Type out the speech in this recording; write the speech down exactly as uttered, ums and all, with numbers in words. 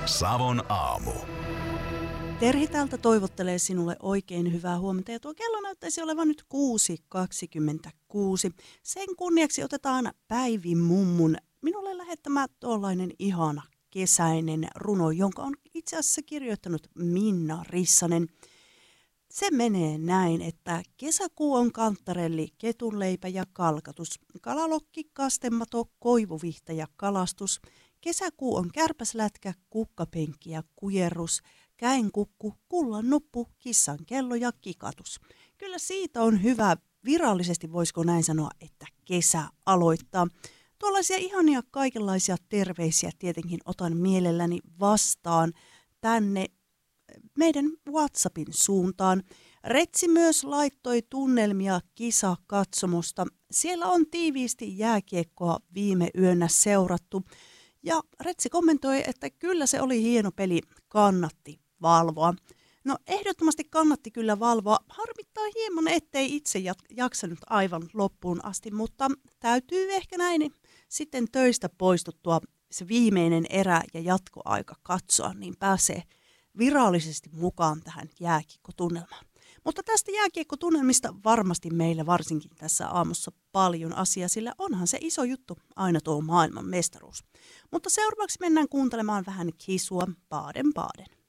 Savon aamu. Terhi täältä toivottelee sinulle oikein hyvää huomenta ja tuo kello näyttäisi olevan nyt kuusi kaksikymmentäkuusi. Sen kunniaksi otetaan Päivi Mummun minulle lähettämä tuollainen ihana kesäinen runo, jonka on itse asiassa kirjoittanut Minna Rissanen. Se menee näin, että kesäkuu on kanttarelli, ketunleipä ja kalkatus, kalalokki, kastemato, koivuvihta ja kalastus. Kesäkuu on kärpäslätkä, kukkapenkki ja kujerrus, käenkukku, kullan nuppu, kissan kello ja kikatus. Kyllä siitä on hyvä, virallisesti voisiko näin sanoa, että kesä aloittaa. Tuollaisia ihania kaikenlaisia terveisiä tietenkin otan mielelläni vastaan tänne meidän WhatsAppin suuntaan. Retsi myös laittoi tunnelmia kisakatsomosta. Siellä on tiiviisti jääkiekkoa viime yönä seurattu. Ja Retsi kommentoi, että kyllä se oli hieno peli, kannatti valvoa. No ehdottomasti kannatti kyllä valvoa. Harmittaa hieman, ettei itse jaksanut aivan loppuun asti, mutta täytyy ehkä näin sitten töistä poistuttua se viimeinen erä ja jatkoaika katsoa, niin pääsee virallisesti mukaan tähän jääkiekkotunnelmaan. Mutta tästä jääkiekkotunnelmista varmasti meillä varsinkin tässä aamussa paljon asiaa, sillä onhan se iso juttu aina tuo maailman mestaruus. Mutta seuraavaksi mennään kuuntelemaan vähän Kissua Baden Baden.